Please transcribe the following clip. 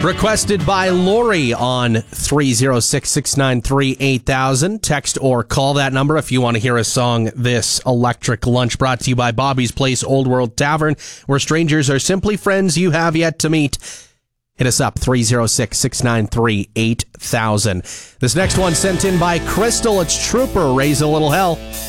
Requested by Lori on 306-693-8000. Text or call that number if you want to hear a song this electric lunch, brought to you by Bobby's Place Old World Tavern, where strangers are simply friends you have yet to meet. Hit us up, 306-693-8000. This next one sent in by Crystal. It's Trooper, Raise a Little Hell.